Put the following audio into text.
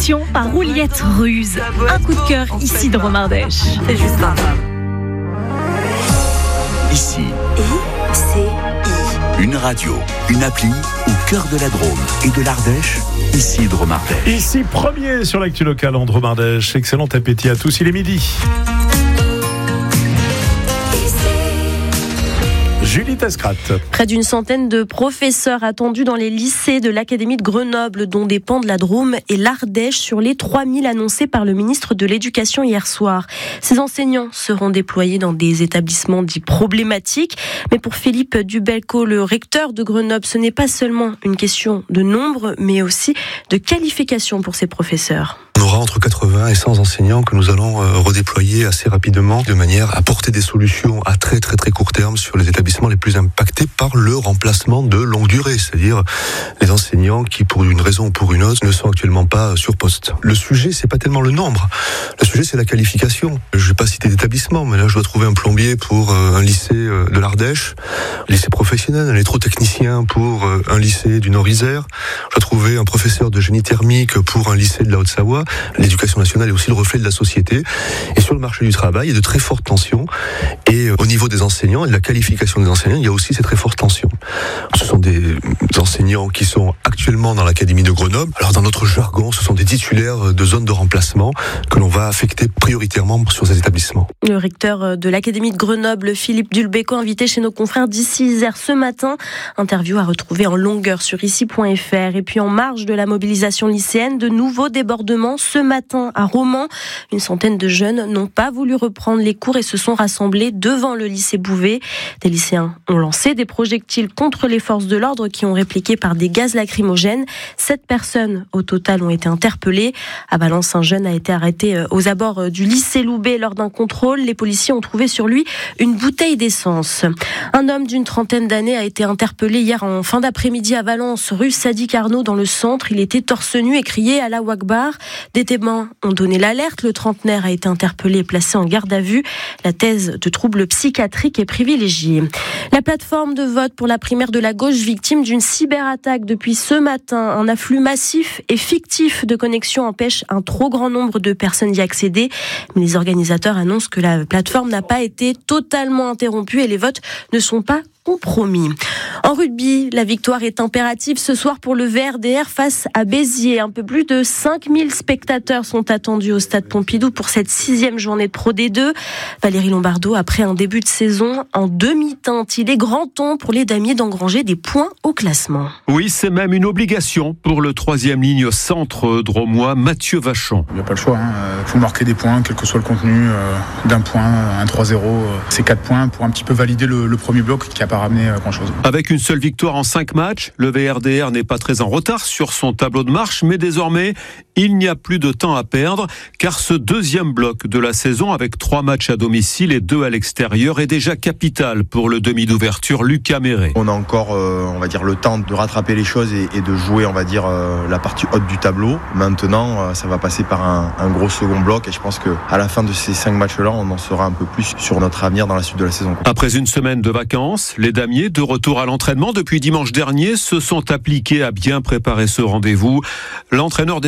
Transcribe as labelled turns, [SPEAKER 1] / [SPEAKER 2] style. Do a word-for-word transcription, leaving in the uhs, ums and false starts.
[SPEAKER 1] Sélection par Rouliette Ruse. Un coup de cœur ici de Romardèche.
[SPEAKER 2] C'est juste pas grave.
[SPEAKER 3] Ici,
[SPEAKER 2] I C I.
[SPEAKER 3] une radio, une appli au cœur de la Drôme et de l'Ardèche, ici de Romardèche.
[SPEAKER 4] Ici, premier sur l'actu locale en Drôme-Ardèche. Excellent appétit à tous, il est midi. Julie Tascrat.
[SPEAKER 5] Près d'une centaine de professeurs attendus dans les lycées de l'Académie de Grenoble, dont dépendent la Drôme et l'Ardèche, sur les trois mille annoncés par le ministre de l'Éducation hier soir. Ces enseignants seront déployés dans des établissements dits problématiques. Mais pour Philippe Dubelco, le recteur de Grenoble, ce n'est pas seulement une question de nombre, mais aussi de qualification pour ces professeurs.
[SPEAKER 6] On aura entre quatre-vingts et cent enseignants que nous allons redéployer assez rapidement de manière à apporter des solutions à très très très court terme sur les établissements les plus impactés par le remplacement de longue durée, c'est-à-dire les enseignants qui, pour une raison ou pour une autre, ne sont actuellement pas sur poste. Le sujet, c'est pas tellement le nombre. Le sujet, c'est la qualification. Je vais pas citer d'établissement, mais là, je dois trouver un plombier pour un lycée de l'Ardèche, un lycée professionnel, un électrotechnicien pour un lycée du Nord-Isère. Je dois trouver un professeur de génie thermique pour un lycée de la Haute-Savoie. L'éducation nationale est aussi le reflet de la société. Et sur le marché du travail, il y a de très fortes tensions. Et au niveau des enseignants et de la qualification des enseignants, il y a aussi ces très fortes tensions. Ce sont des enseignants qui sont actuellement dans l'Académie de Grenoble. Alors dans notre jargon, ce sont des titulaires de zones de remplacement que l'on va affecter prioritairement sur ces établissements.
[SPEAKER 5] Le recteur de l'Académie de Grenoble, Philippe Dubelco, invité chez nos confrères d'ici Isère ce matin. Interview à retrouver en longueur sur ici point f r. Et puis en marge de la mobilisation lycéenne, de nouveaux débordements ce matin à Romans. Une centaine de jeunes n'ont pas voulu reprendre les cours et se sont rassemblés devant le lycée Bouvet. Des lycéens ont lancé des projectiles contre les forces de l'ordre qui ont répliqué par des gaz lacrymogènes. Sept personnes au total ont été interpellées. À Valence, un jeune a été arrêté aux abords du lycée Loubet lors d'un contrôle. Les policiers ont trouvé sur lui une bouteille d'essence. Un homme d'une trentaine d'années a été interpellé hier en fin d'après-midi à Valence, rue Sadi Carnot dans le centre. Il était torse nu et criait Allahu Akbar. Des témoins ont donné l'alerte. Le trentenaire a été interpellé et placé en garde à vue. La thèse de troubles psychiatriques est privilégiée. La plateforme de vote pour la primaire de la gauche, victime d'une cyberattaque depuis ce matin. Un afflux massif et fictif de connexions empêche un trop grand nombre de personnes d'y accéder. Mais les organisateurs annoncent que la plateforme n'a pas été totalement interrompue et les votes ne sont pas compromis. En rugby, la victoire est impérative ce soir pour le V R D R face à Béziers. Un peu plus de cinq mille spectateurs sont attendus au stade Pompidou pour cette sixième journée de Pro D deux. Valérie Lombardo, après un début de saison en demi-teinte, il est grand temps pour les damiers d'engranger des points au classement.
[SPEAKER 7] Oui, c'est même une obligation pour le troisième ligne centre dromois, Mathieu Vachon.
[SPEAKER 8] Il n'y a pas le choix, il hein. faut marquer des points, quel que soit le contenu, euh, d'un point, un trois zéro. Euh, c'est quatre points pour un petit peu valider le, le premier bloc qui n'a pas ramené euh, grand-chose.
[SPEAKER 7] Avec une seule victoire en cinq matchs, le V R D R n'est pas très en retard sur son tableau de marche, mais désormais, il n'y a plus de temps à perdre, car ce deuxième bloc de la saison, avec trois matchs à domicile et deux à l'extérieur, est déjà capital pour le demi d'ouverture Lucas Méret.
[SPEAKER 9] On a encore, euh, on va dire, le temps de rattraper les choses et, et de jouer, on va dire, euh, la partie haute du tableau. Maintenant, euh, ça va passer par un, un gros second bloc, et je pense qu'à la fin de ces cinq matchs-là, on en saura un peu plus sur notre avenir dans la suite de la saison.
[SPEAKER 7] Après une semaine de vacances, les damiers, de retour à l'entraînement depuis dimanche dernier, se sont appliqués à bien préparer ce rendez-vous. L'entraîneur des